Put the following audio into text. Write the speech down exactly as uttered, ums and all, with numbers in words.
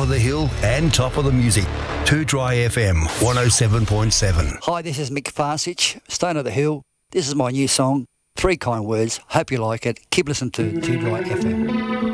of the Hill and top of the music. Too Dry F M one oh seven point seven. Hi, this is Mick Farsic, Stone of the Hill. This is my new song, Three Kind Words. Hope you like it. Keep listening to Too Dry F M.